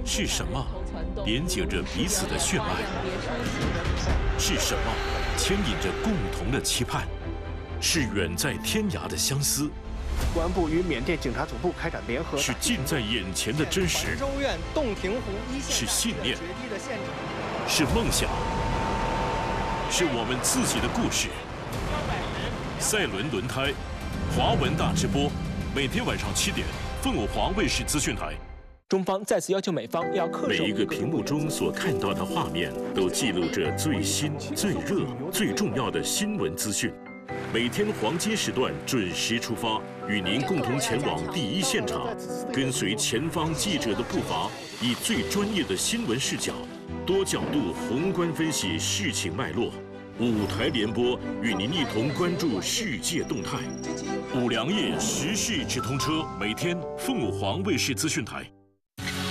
是什么连接着彼此的血脉？是什么牵引着共同的期盼？是远在天涯的相思？ 公安部与缅甸警察总部开展联合。 是近在眼前的真实？ 州院洞庭湖一线是信念？是梦想？是我们自己的故事。赛伦轮胎，华文大直播，每天晚上7点，凤凰华卫视资讯台。 中方再次要求美方要恪守。 每一个屏幕中所看到的画面，都记录着最新、最热、最重要的新闻资讯。每天黄金时段准时出发，与您共同前往第一现场，跟随前方记者的步伐，以最专业的新闻视角，多角度宏观分析事情脉络。5台联播，与您一同关注世界动态。5粮液时事直通车，每天凤凰卫视资讯台。